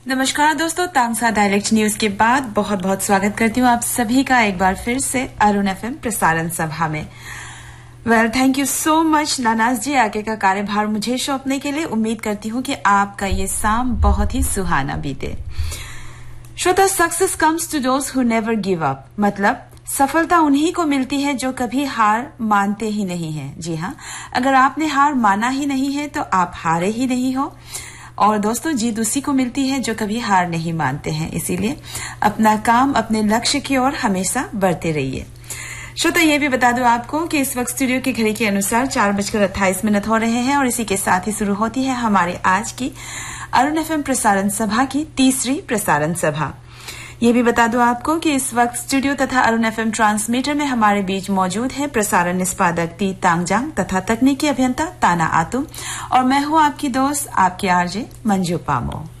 नमस्कार दोस्तों, Tangsa dialect news के बाद बहुत बहुत स्वागत करती हूँ आप सभी का एक बार फिर से अरुण एफएम प्रसारण सभा में। थैंक यू सो मच नानाज जी, आगे का कार्यभार मुझे सौंपने के लिए। उम्मीद करती हूँ कि आपका ये शाम बहुत ही सुहाना बीते। श्रोता, success comes to those who never give up, मतलब सफलता उन्हीं को मिलती है जो कभी हार मानते ही नहीं है। जी हाँ, अगर आपने हार माना ही नहीं है तो आप हारे ही नहीं हो। और दोस्तों, जीत उसी को मिलती है जो कभी हार नहीं मानते हैं। इसीलिए अपना काम, अपने लक्ष्य की ओर हमेशा बढ़ते रहिए। श्रोता, ये भी बता दूं आपको कि इस वक्त स्टूडियो की घड़ी के अनुसार 4:28 हो रहे हैं और इसी के साथ ही शुरू होती है हमारे आज की अरुण एफएम प्रसारण सभा की तीसरी प्रसारण सभा। ये भी बता दूं आपको कि इस वक्त स्टूडियो तथा अरुण एफएम ट्रांसमीटर में हमारे बीच मौजूद है प्रसारण निष्पादक टी तांगजांग तथा तकनीकी अभियंता ताना आतुम, और मैं हूं आपकी दोस्त, आपकी आरजे मंजू पामो।